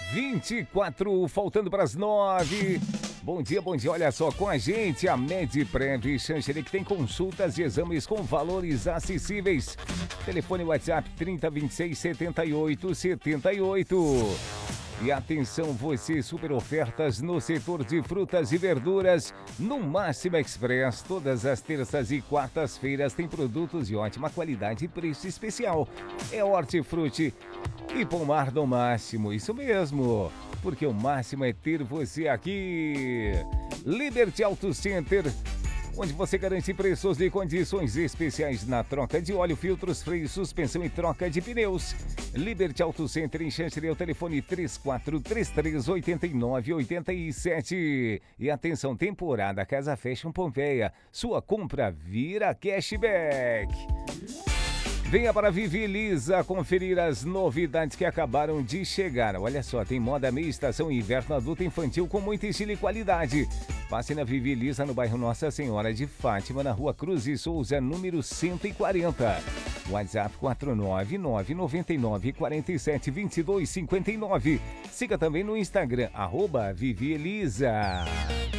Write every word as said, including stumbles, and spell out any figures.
vinte e quatro, faltando para as nove. Bom dia, bom dia. Olha só, com a gente, a Medprev Xanxerê, que tem consultas e exames com valores acessíveis. Telefone WhatsApp trinta, vinte e seis, setenta e oito, setenta e oito. E atenção, você, super ofertas no setor de frutas e verduras no Máxima Express. Todas as terças e quartas-feiras tem produtos de ótima qualidade e preço especial. É hortifruti e pomar do Máximo, isso mesmo, porque o máximo é ter você aqui. Liberty Auto Center, onde você garante preços e condições especiais na troca de óleo, filtros, freio, suspensão e troca de pneus. Liberty Auto Center em Xanxerê, o telefone três quatro três três, oito nove oito sete. E atenção, temporada Casa Fashion Pompeia, sua compra vira cashback. Venha para Vivi Lisa conferir as novidades que acabaram de chegar. Olha só, tem moda meia estação inverno adulto infantil com muito estilo e qualidade. Passe na Vivi Lisa no bairro Nossa Senhora de Fátima, na rua Cruz e Souza, número cento e quarenta. WhatsApp quatro nove nove, nove nove, quatro sete, dois dois cinco nove. Siga também no Instagram, arroba Vivi Elisa.